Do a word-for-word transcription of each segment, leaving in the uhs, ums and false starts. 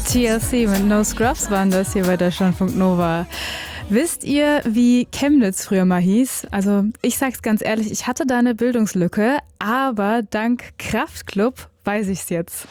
T L C mit No Scrubs waren das hier bei Deutschlandfunk Nova. Wisst ihr, wie Chemnitz früher mal hieß? Also ich sag's ganz ehrlich, ich hatte da eine Bildungslücke, aber dank Kraftklub weiß ich's jetzt.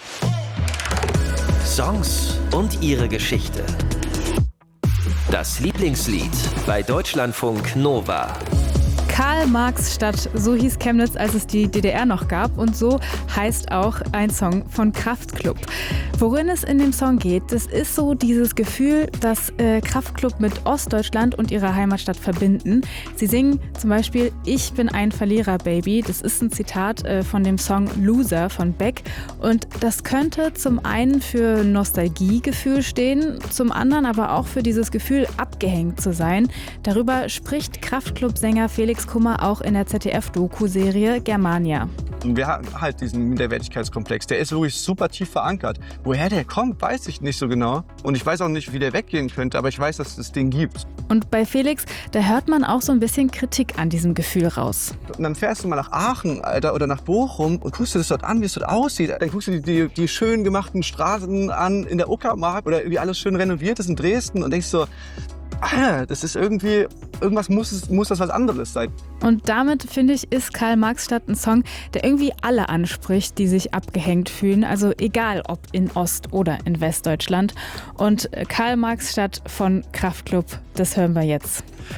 Songs und ihre Geschichte. Das Lieblingslied bei Deutschlandfunk Nova. Karl-Marx-Stadt, so hieß Chemnitz, als es die D D R noch gab, und so heißt auch ein Song von Kraftklub. Worin es in dem Song geht, das ist so dieses Gefühl, das äh, Kraftklub mit Ostdeutschland und ihrer Heimatstadt verbinden. Sie singen zum Beispiel Ich bin ein Verlierer, Baby. Das ist ein Zitat äh, von dem Song Loser von Beck. Und das könnte zum einen für Nostalgiegefühl stehen, zum anderen aber auch für dieses Gefühl, abgehängt zu sein. Darüber spricht Kraftklub-Sänger Felix Kummer auch in der Z D F-Doku-Serie Germania. Wir haben halt diesen Minderwertigkeitskomplex, der ist wirklich super tief verankert. Woher der kommt, weiß ich nicht so genau. Und ich weiß auch nicht, wie der weggehen könnte, aber ich weiß, dass es das Ding gibt. Und bei Felix, da hört man auch so ein bisschen Kritik an diesem Gefühl raus. Und dann fährst du mal nach Aachen, Alter, oder nach Bochum und guckst dir das dort an, wie es dort aussieht. Dann guckst du dir die, die schön gemachten Straßen an in der Uckermark oder wie alles schön renoviert ist in Dresden und denkst so, ah, das ist irgendwie, irgendwas muss, es, muss das was anderes sein. Und damit, finde ich, ist Karl-Marx-Stadt ein Song, der irgendwie alle anspricht, die sich abgehängt fühlen. Also egal, ob in Ost- oder in Westdeutschland. Und Karl-Marx-Stadt von Kraftklub, das hören wir jetzt.